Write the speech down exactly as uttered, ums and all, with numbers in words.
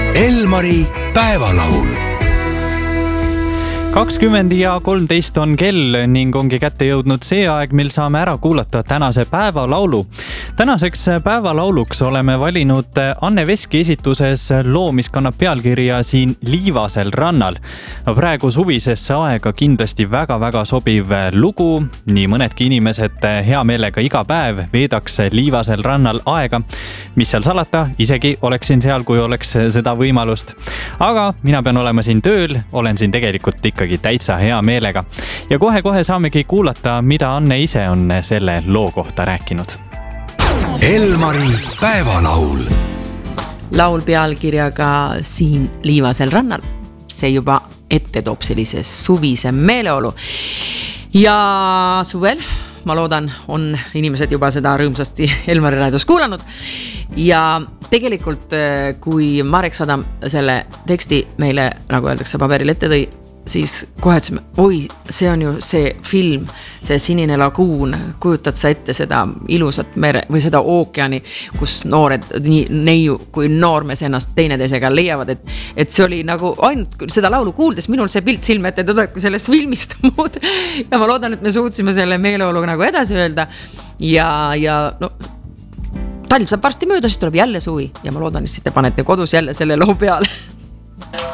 Elmari päevalaul. kakskümmend ja kolmteist on kell ning ongi kätte jõudnud see aeg, mil saame ära kuulata tänase päevalaulu. Tänaseks päevalauluks oleme valinud Anne Veski esituses loo, mis kannab pealkirja Siin liivasel rannal. No praegu suvisesse aega kindlasti väga-väga sobiv lugu. Nii mõnedki inimesed hea meelega iga päev veedaks liivasel rannal aega. Mis seal salata, isegi oleksin seal, kui oleks seda võimalust. Aga mina pean olema siin tööl, olen siin tegelikult ikkagi täitsa hea meelega. Ja kohe-kohe saamegi kuulata, mida Anne ise on selle loo kohta rääkinud. Elmari päevalaul. Laul pealkirjaga Siin liivasel rannal. See juba ette toob sellise suvise meeleolu. Ja suvel, ma loodan, on inimesed juba seda rõõmsasti Elmari raadios kuulanud. Ja tegelikult, kui Marek Sadam selle teksti meile, nagu öeldakse, paberil ette tõi, siis kohe ütlesime, oi, see on ju see film, see Sinine laguun, kujutad sa ette seda ilusat mere või seda ookeani, kus noored, nii neiu kui noormees ennast teineteisega leiavad, et, et see oli nagu ainult seda laulu kuuldes, minul see pilt silme ette tuleb sellest filmist muud ja ma loodan, et me suutsime selle meeleoluga nagu edasi öelda ja, ja no, talv saab varsti mööda, siis tuleb jälle suvi ja ma loodan, et siis te panete kodus jälle selle loo peale.